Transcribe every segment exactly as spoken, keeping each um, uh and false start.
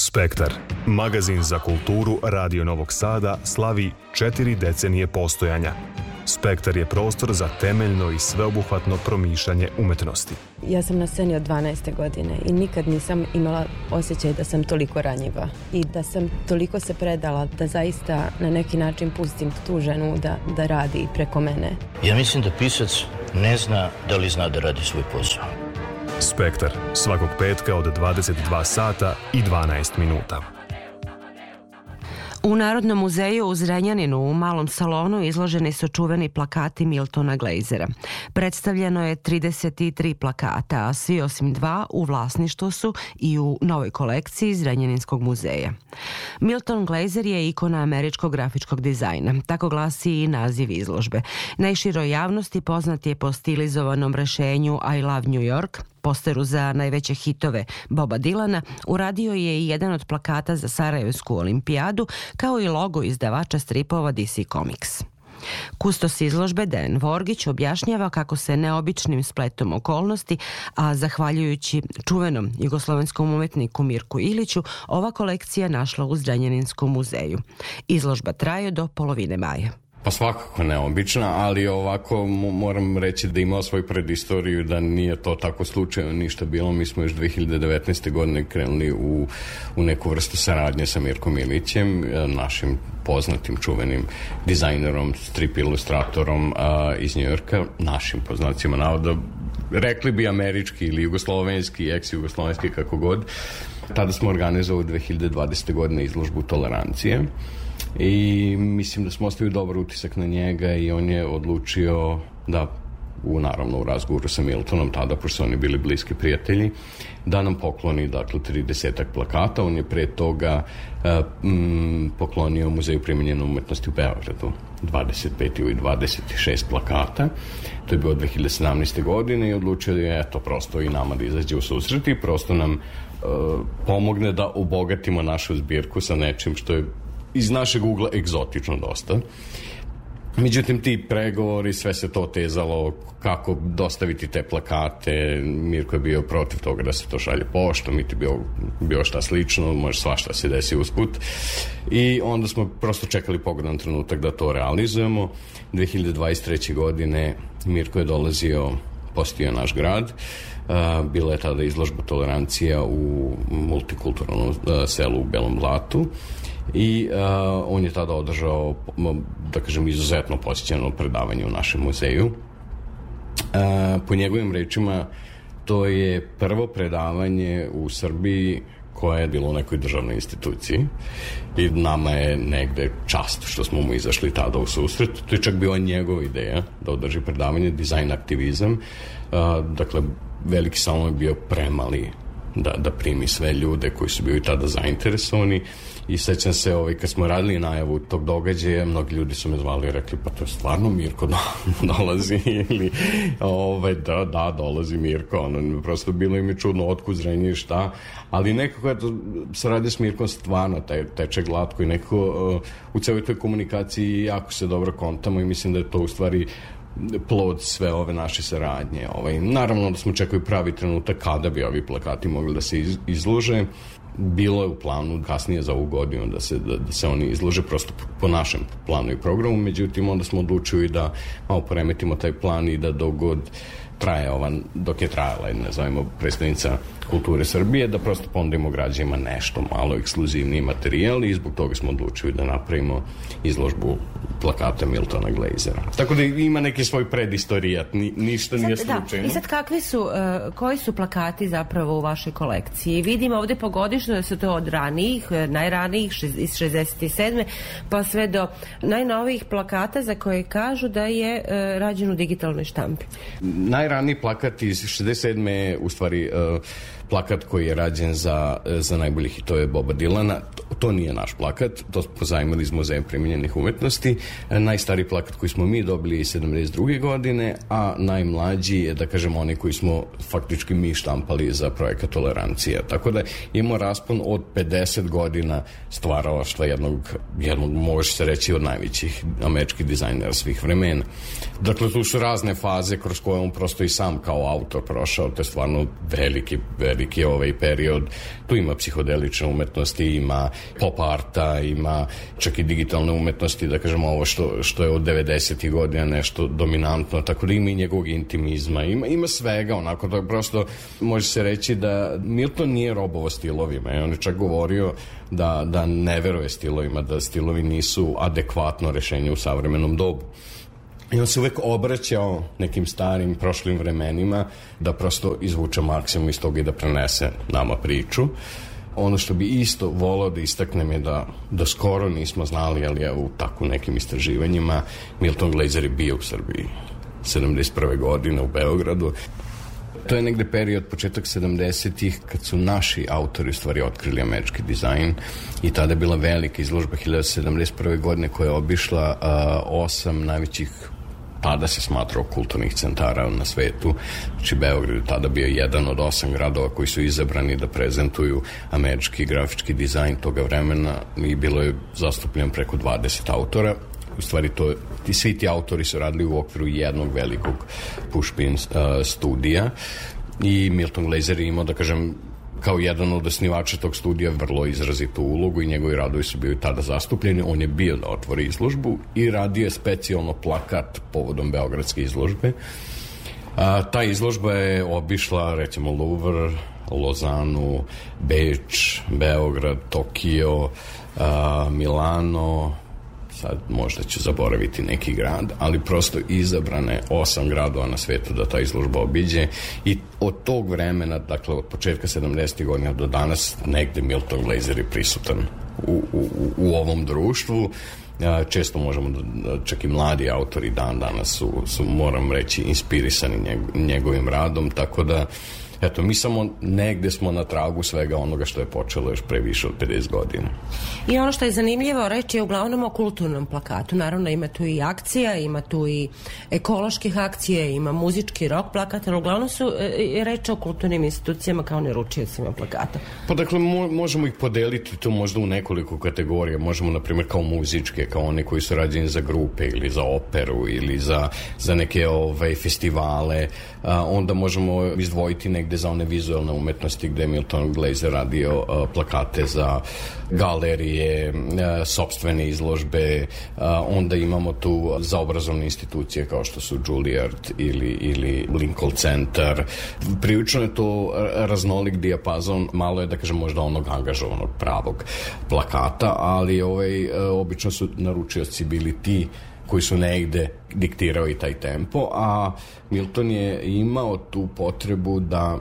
Spektar, magazin za kulturu Radio Novog Sada, slavi četiri decenije postojanja. Spektar je prostor za temeljno i sveobuhvatno promišljanje umetnosti. Ja sam na sceni od dvanaeste godine i nikad nisam imala osjećaj da sam toliko ranjiva i da sam toliko se predala da zaista na neki način pustim tu ženu da, da radi preko mene. Ja mislim da pisac ne zna da li zna da radi svoj posao. Spektar, svakog petka od dvadeset dva sata i dvanaest minuta. U Narodnom muzeju u Zrenjaninu u malom salonu izloženi su čuveni plakati Miltona Glazera. Predstavljeno je trideset tri plakata, a svi osim dva u vlasništvu su i u novoj kolekciji Zrenjaninskog muzeja. Milton Glazer je ikona američkog grafičkog dizajna, tako glasi i naziv izložbe. Najširoj javnosti poznat je po stilizovanom rešenju I Love New York, posteru za najveće hitove Boba Dilana, uradio je i jedan od plakata za Sarajevsku olimpijadu, kao i logo izdavača stripova D C Comics. Kustos izložbe Dejan Vorgić objašnjava kako se neobičnim spletom okolnosti, a zahvaljujući čuvenom jugoslovenskom umetniku Mirku Iliću, ova kolekcija našla u Zrenjaninskom muzeju. Izložba traje do polovine maja. Pa svakako neobična, ali ovako moram reći da imao svoju predistoriju, da nije to tako slučajno ništa bilo. Mi smo još dve hiljade devetnaeste. godine krenuli u, u neku vrstu saradnje sa Mirkom Ilićem, našim poznatim čuvenim dizajnerom, strip ilustratorom a, iz Njujorka, našim poznacima navoda, rekli bi američki ili jugoslovenski, ex-jugoslovenski, kako god. Tada smo organizovali dve hiljade dvadesete. godine izložbu Tolerancije i mislim da smo ostavili dobar utisak na njega i on je odlučio da, u, naravno u razgovoru sa Miltonom tada, pošto su oni bili bliski prijatelji, da nam pokloni dakle tridesetak plakata. On je pre toga uh, mm, poklonio Muzeju primenjene umetnosti u Beogradu dvadeset pet ili dvadeset šest plakata. To je bilo dve hiljade sedamnaeste. godine i odlučio je eto prosto i nama da izađe u susret i prosto nam uh, pomogne da obogatimo našu zbirku sa nečim što je iz našeg ugla egzotično dosta. Međutim, ti pregovori, sve se to tezalo kako dostaviti te plakate. Mirko je bio protiv toga da se to šalje poštom, mi ti bio, bio šta slično, može svašta se desi usput. I onda smo prosto čekali pogodan trenutak da to realizujemo. dve hiljade dvadeset treće. godine Mirko je dolazio, posjetio naš grad. Uh, bila je tada izložba Tolerancija u multikulturalnom uh, selu u Belom Blatu. I uh, on je tada održao, da kažem, izuzetno posjećeno predavanje u našem muzeju. Uh, po njegovim rečima, to je prvo predavanje u Srbiji koje je bilo u nekoj državnoj instituciji i nama je negde čast što smo mu izašli tada u susret. To je čak bila njegova ideja da održi predavanje, dizajn aktivizam. Uh, dakle, veliki salon je bio premali da, da primi sve ljude koji su bili tada zainteresovani. I sećam se, ovaj, kad smo radili najavu tog događaja, mnogi ljudi su me zvali i rekli, pa to je stvarno Mirko do, dolazi ili ovaj, da, da, dolazi Mirko. Ono, prosto bilo im je čudno otkud Zrenjanin šta, ali nekako eto, saradnja s Mirkom stvarno te, teče glatko i nekako uh, u celoj toj komunikaciji jako se dobro kontamo i mislim da je to u stvari plod sve ove naše saradnje. Ovaj, naravno da smo čekali pravi trenutak kada bi ovi plakati mogli da se iz, izlože. Bilo je u planu kasnije za ovu godinu da se, da, da se oni izlože prosto po našem planu i programu, međutim onda smo odlučili da malo poremetimo taj plan i da dok god traje ovan, dok je trajala, ne zovemo, predstavnica kulture Srbije, da prosto ponudimo građanima nešto malo ekskluzivniji materijal i zbog toga smo odlučili da napravimo izložbu plakata Miltona Glazera. Tako da ima neki svoj predistorijat, ni, ništa sad, nije slučajno. Da. I sad kakvi su, uh, koji su plakati zapravo u vašoj kolekciji? Vidimo ovde pogodišnjo da su to od ranijih, najranijih iz šezdeset sedme pa sve do najnovijih plakata za koje kažu da je uh, rađen u digitalnoj štampi. Najraniji plakat iz šezdeset sedme je u stvari uh, plakat koji je rađen za, za najbolji hitove Boba Dilana. To, to nije naš plakat, to smo pozajmili iz Muzeja primenjenih umetnosti. Najstariji plakat koji smo mi dobili iz sedamdeset druge. godine, a najmlađi je, da kažemo, onaj koji smo faktički mi štampali za projekat Tolerancija. Tako da imamo raspon od pedeset godina stvaralaštva jednog, jednog, može se reći, od najvećih američkih dizajnera svih vremena. Dakle, tu su razne faze kroz koje on prosto i sam kao autor prošao, to je stvarno veliki, veliki veliki ovaj period. Tu ima psihodelične umetnosti, ima pop arta, ima čak i digitalne umetnosti, da kažemo ovo što, što je od devedesetih godina nešto dominantno, tako da ima i njegovog intimizma, ima, ima svega, onako da prosto može se reći da Milton nije robovao stilovima i on je čak govorio da, da ne veruje stilovima, da stilovi nisu adekvatno rešenje u savremenom dobu. I on se uvek obraćao nekim starim prošlim vremenima da prosto izvuče maksimum iz toga i da prenese nama priču. Ono što bi isto volao da istaknem je da, da skoro nismo znali, ali evo u tako nekim istraživanjima, Milton Glaser je bio u Srbiji sedamdeset prve godine u Beogradu. To je negde period, početak sedamdesetih, kad su naši autori u stvari otkrili američki dizajn i tada je bila velika izložba hiljadu sedamdeset prve godine koja je obišla uh, osam najvećih, tada se smatrao, kulturnih centara na svetu. Znači Beograd je tada bio jedan od osam gradova koji su izabrani da prezentuju američki grafički dizajn toga vremena i bilo je zastupljeno preko dvadeset autora. U stvari to, ti, svi ti autori su radili u okviru jednog velikog pushpin uh, studija i Milton Glaser je imao, da kažem, kao jedan od osnivača tog studija vrlo izrazitu ulogu i njegovi radovi su bili tada zastupljeni. On je bio da otvori izložbu i radio je specijalno plakat povodom beogradske izložbe. A, ta izložba je obišla recimo Louvre, Lozanu, Beč, Beograd, Tokio, a, Milano, sad možda ću zaboraviti neki grad, ali prosto izabrane osam gradova na svetu da ta izložba obiđe i od tog vremena, dakle od početka sedamdesetih godina do danas, negde Milton Glaser je prisutan u, u, u ovom društvu. Često možemo da, čak i mladi autori dan danas su, su moram reći, inspirisani njeg, njegovim radom, tako da eto, mi samo negde smo na tragu svega onoga što je počelo još pre više od pedeset godina. I ono što je zanimljivo reći je uglavnom o kulturnom plakatu. Naravno ima tu i akcija, ima tu i ekoloških akcija, ima muzički rock plakat, ali uglavnom su e, reći o kulturnim institucijama kao naručiocima plakata. Pa dakle, mo, možemo ih podeliti tu možda u nekoliko kategorija. Možemo, na primjer, kao muzičke, kao one koji su rađeni za grupe ili za operu ili za, za neke ovaj, festivale. A, onda možemo izdvojiti negde za one vizualne umetnosti gde Milton Glaser radio uh, plakate za galerije, uh, sopstvene izložbe, uh, onda imamo tu za obrazovne institucije kao što su Juilliard ili, ili Lincoln Center. Prilično je to raznolik dijapazon, malo je, da kažem, možda onog angažovanog pravog plakata, ali ovaj, uh, obično su naručioci bili ti koji su negde diktirao i taj tempo, a Milton je imao tu potrebu da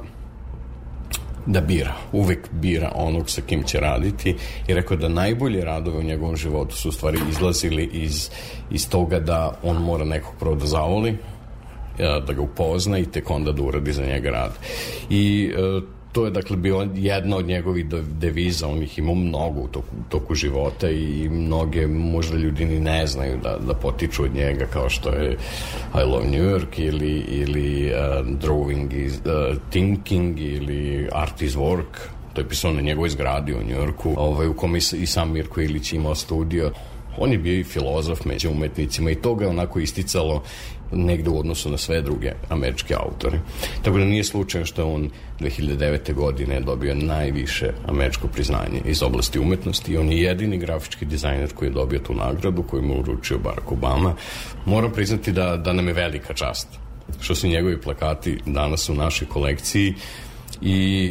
da bira, uvek bira onog sa kim će raditi i rekao da najbolje radove u njegovom životu su u stvari izlazili iz, iz toga da on mora nekog prvo da zavoli, da ga upozna i tek onda da uradi za njega rad. I to je, dakle, bila jedna od njegovih deviza, on ih imao mnogo u toku, toku života i mnoge možda ljudi ni ne znaju da, da potiču od njega, kao što je I Love New York ili, ili uh, Drawing is uh, Thinking ili Art is Work. To je pisao na njegovoj zgradi u New Yorku, ovaj, u kome i sam Mirko Ilić imao studio. On je bio i filozof među umetnicima i to ga je onako isticalo negde u odnosu na sve druge američke autore. Tako da nije slučajno što je on dve hiljade devete. godine dobio najviše američko priznanje iz oblasti umetnosti i on je jedini grafički dizajner koji je dobio tu nagradu, koju mu uručio Barack Obama. Moram priznati da, da nam je velika čast što su njegovi plakati danas u našoj kolekciji i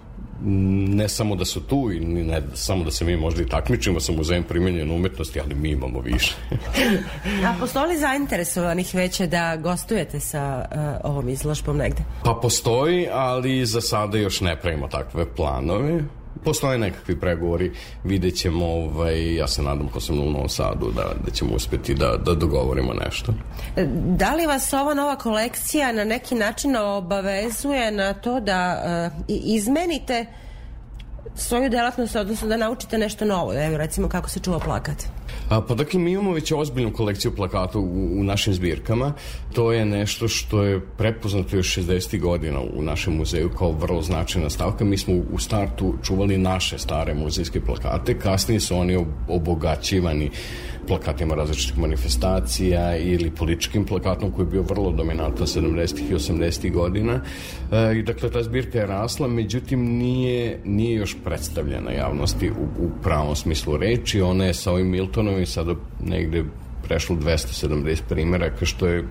ne samo da su tu i ne samo da se mi možda i takmičimo sa muzejem primenjene umetnosti, ali mi imamo više. A postoji li zainteresovanih već da gostujete sa uh, ovom izložbom negde? Pa postoji, ali za sada još ne pravimo takve planove. Postoje nekakvi pregovori, vidjet ćemo, ovaj, ja se nadam posebno u Novom Sadu da, da ćemo uspjeti da, da dogovorimo nešto. Da li vas ova nova kolekcija na neki način obavezuje na to da uh, izmenite svoju delatnost, odnosno da naučite nešto novo, evo recimo kako se čuva plakat? A, pa dakle, mi imamo već ozbiljnu kolekciju plakata u, u našim zbirkama. To je nešto što je prepoznato još šezdesetih godina u našem muzeju kao vrlo značajna stavka. Mi smo u startu čuvali naše stare muzejske plakate, kasnije su oni obogaćivani plakatima različitih manifestacija ili političkim plakatom koji je bio vrlo dominantan sedamdesetih i osamdesetih godina. E, i dakle, ta zbirka je rasla, međutim nije, nije još predstavljena javnosti u, u pravom smislu reči. Ona je sa ovim Miltonovim sada negde prešlo dvesta sedamdeset primeraka, što je